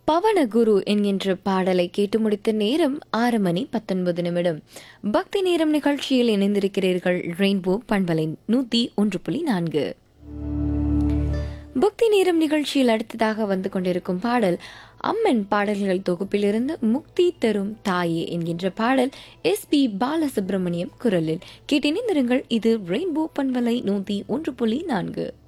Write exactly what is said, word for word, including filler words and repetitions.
பவனகுரு என்கின்ற பாடலை கேட்டு முடித்த நேரம் ஆறு மணி பத்தொன்பது நிமிடம். பக்தி நேரம் நிகழ்ச்சியில் இணைந்திருக்கிறீர்கள். ரெயின்போ பண்பலை நூத்தி ஒன்று புள்ளி நான்கு. பக்தி நேரம் நிகழ்ச்சியில் அடுத்ததாக வந்து கொண்டிருக்கும் பாடல் அம்மன் பாடல்கள் தொகுப்பிலிருந்து முக்தி தரும் தாயே என்கின்ற பாடல் எஸ் பி பாலசுப்ரமணியம் குரலில் கேட்டினிருங்கள். இது ரெயின்போ பண்பலை நூத்தி ஒன்று புள்ளி நான்கு.